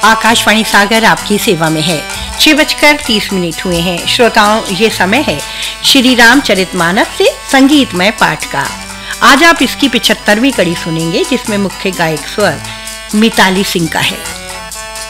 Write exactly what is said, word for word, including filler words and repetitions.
आकाशवाणी सागर आपकी सेवा में है। छह बजकर तीस मिनट हुए हैं। श्रोताओं, ये समय है श्री रामचरितमानस से संगीतमय पाठ का। आज आप इसकी पिछहत्तरवीं कड़ी सुनेंगे, जिसमें मुख्य गायक स्वर मिताली सिंह का है।